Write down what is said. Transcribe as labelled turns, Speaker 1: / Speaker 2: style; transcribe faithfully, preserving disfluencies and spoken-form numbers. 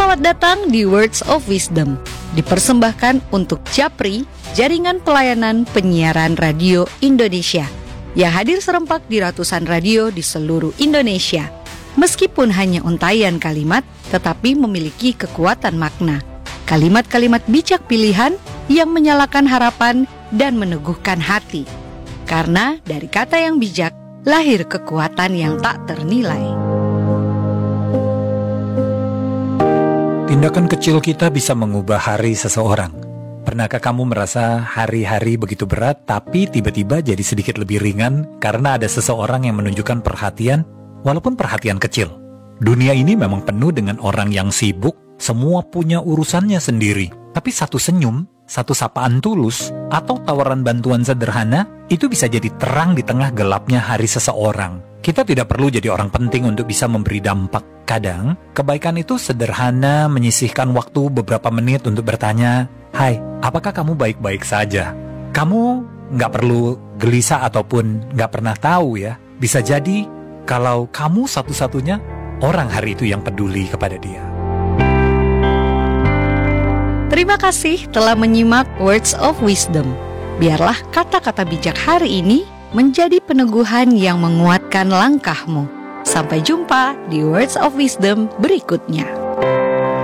Speaker 1: Selamat datang di Words of Wisdom, dipersembahkan untuk Japri, Jaringan Pelayanan Penyiaran Radio Indonesia, yang hadir serempak di ratusan radio di seluruh Indonesia. Meskipun hanya untaian kalimat, tetapi memiliki kekuatan makna. Kalimat-kalimat bijak pilihan yang menyalakan harapan dan meneguhkan hati. Karena dari kata yang bijak, lahir kekuatan yang tak ternilai.
Speaker 2: Tindakan kecil kita bisa mengubah hari seseorang. Pernahkah kamu merasa hari-hari begitu berat, tapi tiba-tiba jadi sedikit lebih ringan karena ada seseorang yang menunjukkan perhatian, walaupun perhatian kecil? Dunia ini memang penuh dengan orang yang sibuk, semua punya urusannya sendiri. Tapi satu senyum, satu sapaan tulus, atau tawaran bantuan sederhana, itu bisa jadi terang di tengah gelapnya hari seseorang. Kita tidak perlu jadi orang penting untuk bisa memberi dampak. Kadang, kebaikan itu sederhana, menyisihkan waktu beberapa menit untuk bertanya, "Hai, apakah kamu baik-baik saja?" Kamu nggak perlu gelisah ataupun nggak pernah tahu ya. Bisa jadi kalau kamu satu-satunya orang hari itu yang peduli kepada dia.
Speaker 1: Terima kasih telah menyimak Words of Wisdom. Biarlah kata-kata bijak hari ini menjadi peneguhan yang menguatkan langkahmu. Sampai jumpa di Words of Wisdom berikutnya.